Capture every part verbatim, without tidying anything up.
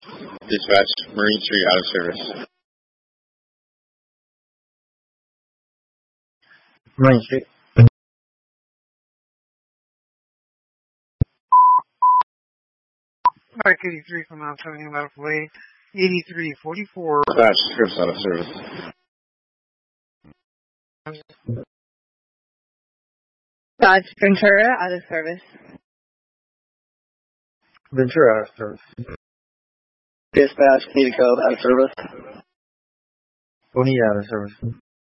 Dispatch, Marine Street out of service. Marine Street. Bike eighty-three from Mount Tony Medical Aid, eighty-three forty-four. Dispatch, Scripps out of service. Dodge Ventura out of service. Ventura out of service. Dispatch, Quetico out of service. Bonita out of service.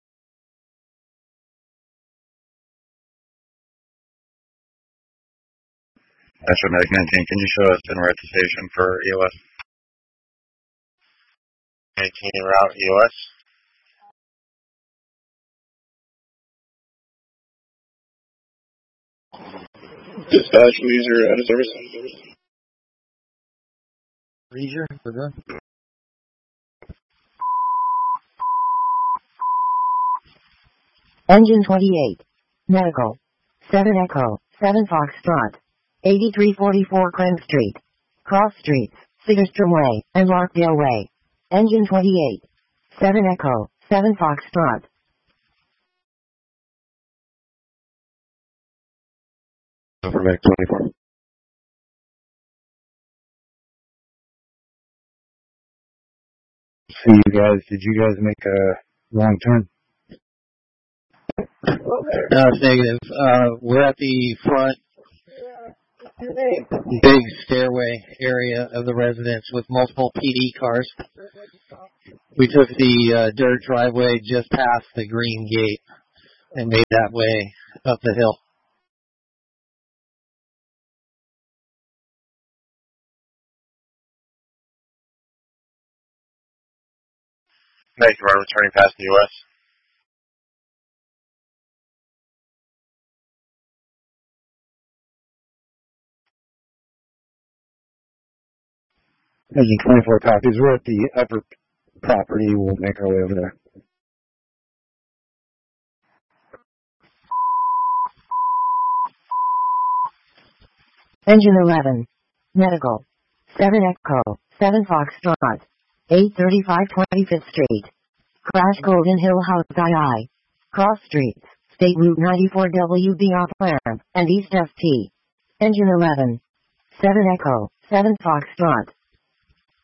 Metro Medic nineteen, can you show us en route to station for E O S? nineteen en route E O S. Dispatch, Leisure out of service. Leisure, we're good. Engine twenty-eight. Medical. seven Echo, seven Foxtrot. eighty-three forty-four Clem Street. Cross Streets, Sigerstrom Way, and Larkdale Way. Engine twenty-eight. seven Echo, seven Foxtrot. Over Medic twenty-four. See you guys, did you guys make a wrong turn? No, it's negative. Uh, we're at the front big stairway area of the residence with multiple P D cars. We took the uh, dirt driveway just past the green gate and made that way up the hill. Thank you, we're returning past the U S. Engine twenty-four copies. We're at the upper property. We'll make our way over there. Engine eleven. Medical. seven Echo, seven Foxtrot. eight thirty-five twenty-fifth Street. Crash Golden Hill House I I. Cross Streets, State Route ninety-four W B off ramp, and East F T. Engine eleven. seven Echo, seven Foxtrot.